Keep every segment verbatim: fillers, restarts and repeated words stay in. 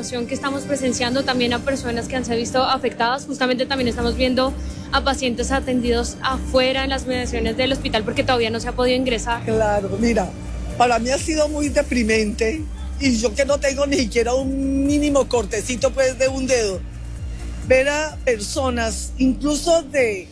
situación que estamos presenciando, también a personas que han sido visto afectadas. Justamente también estamos viendo a pacientes atendidos afuera en las mediaciones del hospital porque todavía no se ha podido ingresar. Claro, mira, para mí ha sido muy deprimente y yo que no tengo ni siquiera un mínimo cortecito pues de un dedo, ver a personas, incluso de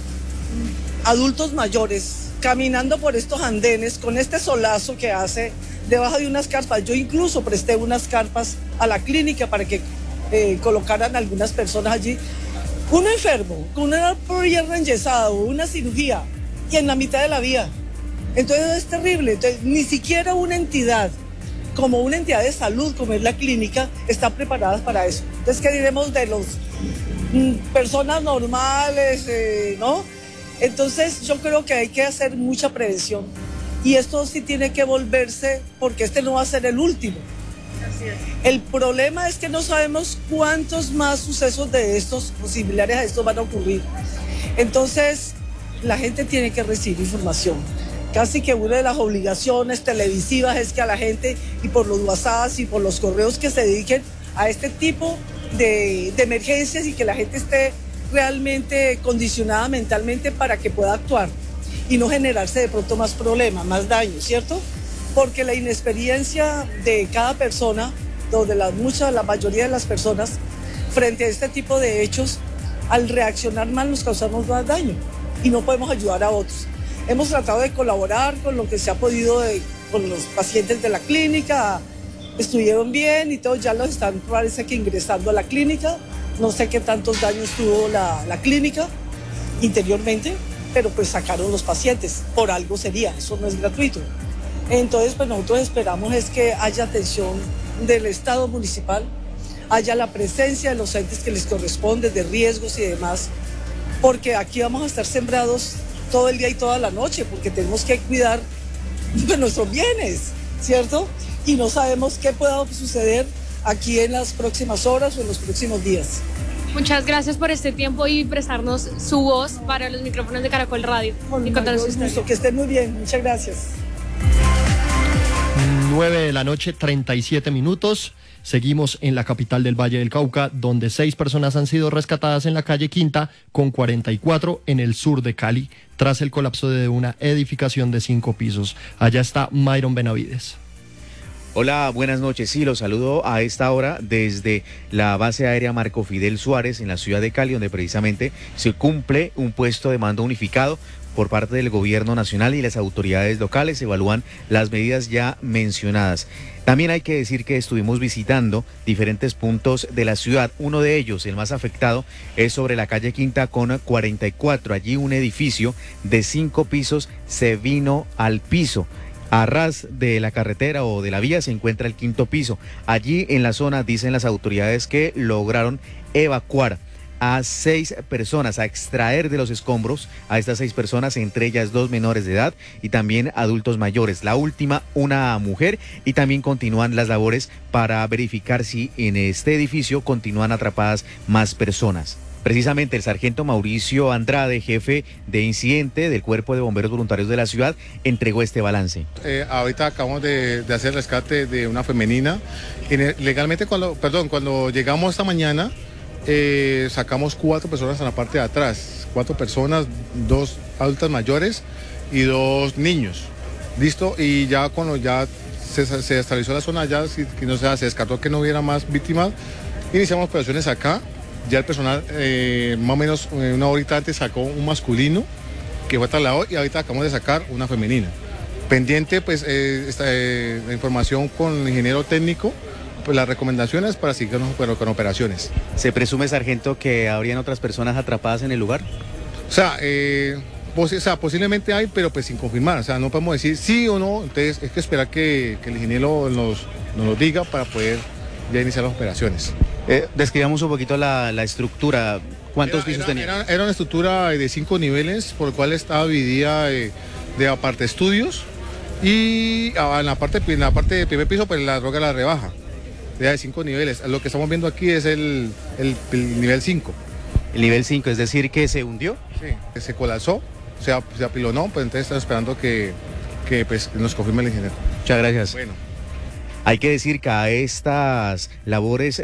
adultos mayores, caminando por estos andenes con este solazo que hace debajo de unas carpas. Yo incluso presté unas carpas a la clínica para que eh, colocaran algunas personas allí. Un enfermo con una pierna enyesada o una cirugía y en la mitad de la vía. Entonces es terrible. Entonces, ni siquiera una entidad como una entidad de salud como es la clínica está preparada para eso. Entonces, ¿qué diremos de los mm, personas normales, eh, no? Entonces yo creo que hay que hacer mucha prevención y esto sí tiene que volverse porque este no va a ser el último. Así es. El problema es que no sabemos cuántos más sucesos de estos o similares a estos van a ocurrir. Entonces la gente tiene que recibir información. Casi que una de las obligaciones televisivas es que a la gente y por los WhatsApp y por los correos que se dediquen a este tipo de, de emergencias y que la gente esté realmente condicionada mentalmente para que pueda actuar y no generarse de pronto más problemas, más daño, ¿cierto? Porque la inexperiencia de cada persona, donde la, mucha, la mayoría de las personas, frente a este tipo de hechos, al reaccionar mal nos causamos más daño y no podemos ayudar a otros. Hemos tratado de colaborar con lo que se ha podido de, con los pacientes de la clínica, estuvieron bien y todos ya los están, parece que ingresando a la clínica. No sé qué tantos daños tuvo la, la clínica interiormente, pero pues sacaron los pacientes, por algo sería, eso no es gratuito. Entonces pues nosotros esperamos es que haya atención del Estado municipal, haya la presencia de los entes que les corresponde, de riesgos y demás, porque aquí vamos a estar sembrados todo el día y toda la noche, porque tenemos que cuidar de nuestros bienes, ¿cierto? Y no sabemos qué pueda suceder aquí en las próximas horas o en los próximos días. Muchas gracias por este tiempo y prestarnos su voz para los micrófonos de Caracol Radio. Con y contar su historia. Que estén muy bien, muchas gracias. nueve de la noche, treinta y siete minutos. Seguimos en la capital del Valle del Cauca, donde seis personas han sido rescatadas en la calle Quinta, con cuarenta y cuatro en el sur de Cali, tras el colapso de una edificación de cinco pisos. Allá está Myron Benavides. Hola, buenas noches. Sí, los saludo a esta hora desde la base aérea Marco Fidel Suárez en la ciudad de Cali, donde precisamente se cumple un puesto de mando unificado por parte del gobierno nacional y las autoridades locales. Evalúan las medidas ya mencionadas. También hay que decir que estuvimos visitando diferentes puntos de la ciudad. Uno de ellos, el más afectado, es sobre la calle Quinta con cuarenta y cuatro. Allí un edificio de cinco pisos se vino al piso. A ras de la carretera o de la vía se encuentra el quinto piso. Allí en la zona dicen las autoridades que lograron evacuar a seis personas, a extraer de los escombros a estas seis personas, entre ellas dos menores de edad y también adultos mayores. La última, una mujer, y también continúan las labores para verificar si en este edificio continúan atrapadas más personas. Precisamente el sargento Mauricio Andrade, jefe de incidente del Cuerpo de Bomberos Voluntarios de la ciudad, entregó este balance. Eh, ahorita acabamos de, de hacer el rescate de una femenina. Legalmente, cuando, perdón, cuando llegamos esta mañana, eh, sacamos cuatro personas en la parte de atrás. Cuatro personas, dos adultas mayores y dos niños. Listo, y ya cuando ya se, se estabilizó la zona, ya si, no, se, se descartó que no hubiera más víctimas, iniciamos operaciones acá. Ya el personal, eh, más o menos eh, una horita antes sacó un masculino que fue trasladado y ahorita acabamos de sacar una femenina. Pendiente, pues, eh, esta, eh, la información con el ingeniero técnico, pues las recomendaciones para seguir con, con operaciones. ¿Se presume, sargento, que habrían otras personas atrapadas en el lugar? O sea, eh, pos o sea, posiblemente hay, pero pues sin confirmar. O sea, no podemos decir sí o no, entonces es que esperar que, que el ingeniero nos, nos lo diga para poder ya iniciar las operaciones. Eh, describamos un poquito la, la estructura. ¿Cuántos era, pisos era, tenía? Era, era una estructura de cinco niveles, por el cual estaba dividida de, de aparte estudios y en la parte, en la parte de primer piso, pues la droga la rebaja. Ya de cinco niveles. Lo que estamos viendo aquí es el, el, el nivel cinco. El nivel cinco, es decir, que se hundió. Sí, se colapsó, se, se apilonó, pues entonces estamos esperando que, que pues, nos confirme el ingeniero. Muchas gracias. Bueno. Hay que decir que a estas labores